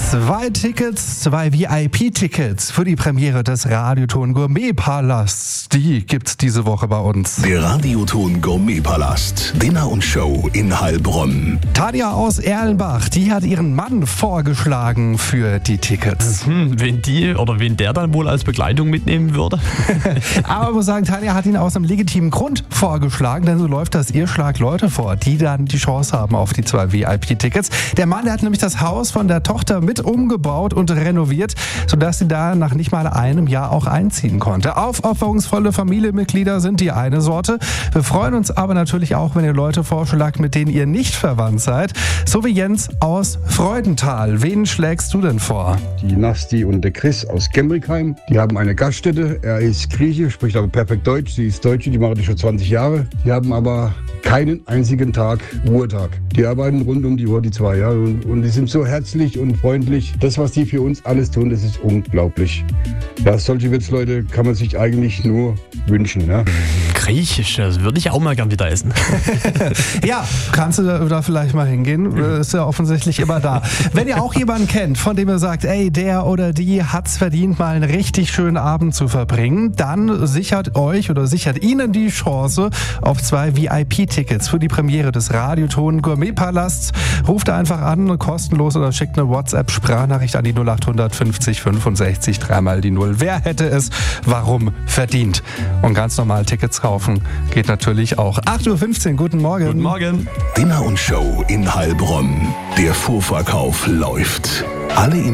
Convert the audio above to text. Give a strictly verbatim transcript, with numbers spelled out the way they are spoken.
Zwei Tickets, zwei V I P-Tickets für die Premiere des Radioton Gourmet-Palasts. Die gibt's diese Woche bei uns. Der Radioton Gourmet-Palast. Dinner und Show in Heilbronn. Tanja aus Erlenbach, die hat ihren Mann vorgeschlagen für die Tickets. Hm, wen die oder wen der dann wohl als Begleitung mitnehmen würde. Aber ich muss sagen, Tanja hat ihn aus einem legitimen Grund vorgeschlagen, denn so läuft das. Ihr schlagt Leute vor, die dann die Chance haben auf die zwei V I P-Tickets. Der Mann, der hat nämlich das Haus von der Tochter mit umgebaut und renoviert, sodass sie da nach nicht mal einem Jahr auch einziehen konnte. Aufopferungsvolle Familienmitglieder sind die eine Sorte. Wir freuen uns aber natürlich auch, wenn ihr Leute vorschlagt, mit denen ihr nicht verwandt seid. So wie Jens aus Freudenthal. Wen schlägst du denn vor? Die Nasti und der Chris aus Gemrickheim. Die haben eine Gaststätte. Er ist Grieche, spricht aber perfekt Deutsch. Sie ist Deutsche, die machen das schon zwanzig Jahre. Die haben aber keinen einzigen Tag Ruhetag. Die arbeiten rund um die Uhr, die zwei Jahre. Und, und die sind so herzlich und freundlich. Das, was die für uns alles tun, das ist unglaublich. Ja, solche Wirtsleute kann man sich eigentlich nur wünschen. Ne? Griechisch, das würde ich auch mal gern wieder essen. Ja, kannst du da, da vielleicht mal hingehen? Ist ja offensichtlich immer da. Wenn ihr auch jemanden kennt, von dem ihr sagt, ey, der oder die hat's verdient, mal einen richtig schönen Abend zu verbringen, dann sichert euch oder sichert ihnen die Chance auf zwei V I P-Tickets für die Premiere des Radioton Gourmet-Palasts. Ruft einfach an, kostenlos, oder schickt eine WhatsApp-Sprachnachricht an die null acht fünfzig fünfundsechzig, dreimal die Null. Wer hätte es, warum verdient? Und ganz normal Tickets kaufen geht natürlich auch. acht Uhr fünfzehn, guten Morgen. Guten Morgen. Dinner und Show in Heilbronn. Der Vorverkauf läuft. Alle